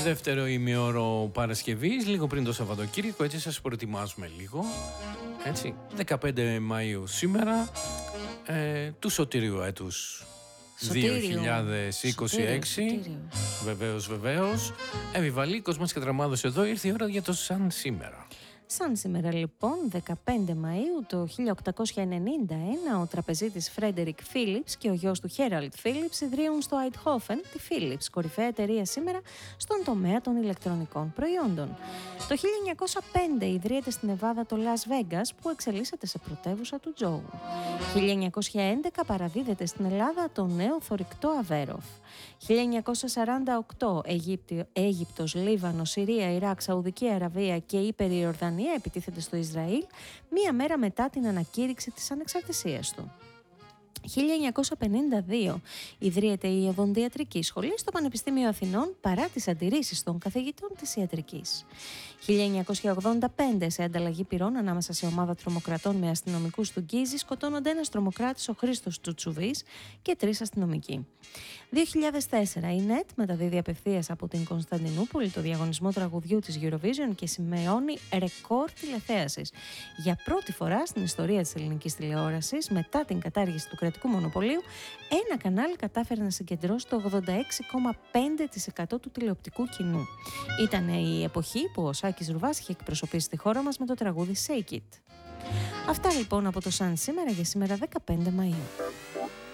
Δεύτερο ημίωρο Παρασκευής, λίγο πριν το Σαββατοκύριακο, έτσι σας προετοιμάζουμε λίγο. Έτσι, 15 Μαΐου σήμερα, του σωτήριου έτους 2026. Βεβαίως. Επιβαλίκος μας και δραμάδος εδώ, ήρθε η ώρα για το σαν σήμερα. Σαν σήμερα λοιπόν, 15 Μαΐου το 1891, ο τραπεζίτης Φρέντερικ Φίλιπς και ο γιος του Χέραλντ Φίλιπς ιδρύουν στο Αιτχόφεν τη Φίλιπς, κορυφαία εταιρεία σήμερα στον τομέα των ηλεκτρονικών προϊόντων. Το 1905 ιδρύεται στην Νεβάδα το Las Vegas, που εξελίσσεται σε πρωτεύουσα του τζόγου. 1911 παραδίδεται στην Ελλάδα το νέο θωρηκτό Αβέροφ. 1948 Αίγυπτος, Λίβανο, Συρία, Ιράκ, Σαουδική Αραβία και η Ιορδανία επιτίθεται στο Ισραήλ μία μέρα μετά την ανακήρυξη της ανεξαρτησίας του. 1952 ιδρύεται η Οδοντιατρική Σχολή στο Πανεπιστήμιο Αθηνών παρά τις αντιρρήσεις των καθηγητών της ιατρικής. 1985 σε ανταλλαγή πυρών ανάμεσα σε ομάδα τρομοκρατών με αστυνομικούς του Γκίζη σκοτώνονται ένας τρομοκράτης, ο Χρήστος Τσουτσουβής, και 3 αστυνομικοί. 2004 η ΝΕΤ μεταδίδει απευθείας από την Κωνσταντινούπολη το διαγωνισμό τραγουδιού της Eurovision και σημειώνει ρεκόρ τηλεθέασης. Για πρώτη φορά στην ιστορία της ελληνικής τηλεόρασης, μετά την κατάργηση του κρατικού μονοπωλίου, ένα κανάλι κατάφερε να συγκεντρώσει το 86,5% του τηλεοπτικού κοινού. Ήταν η εποχή που ο Σάκης Ρουβάς είχε εκπροσωπήσει τη χώρα μας με το τραγούδι Shake It. Αυτά λοιπόν από το Σαν σήμερα για σήμερα 15 Μαΐου.